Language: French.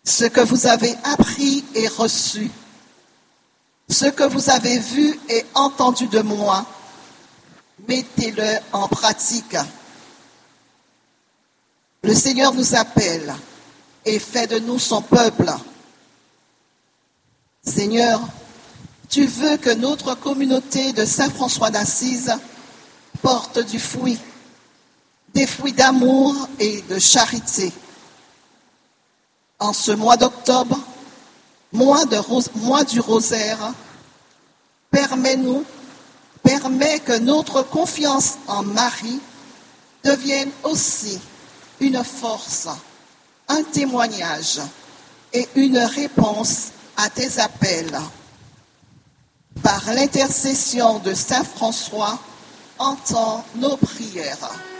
Ce que vous avez appris et reçu, ce que vous avez vu et entendu de moi, mettez-le en pratique. Le Seigneur nous appelle et fait de nous son peuple. Seigneur, tu veux que notre communauté de Saint-François d'Assise porte du fruit, des fruits d'amour et de charité. En ce mois d'octobre, mois du rosaire, permets que notre confiance en Marie devienne aussi une force, un témoignage et une réponse à tes appels. Par l'intercession de Saint François, entends nos prières.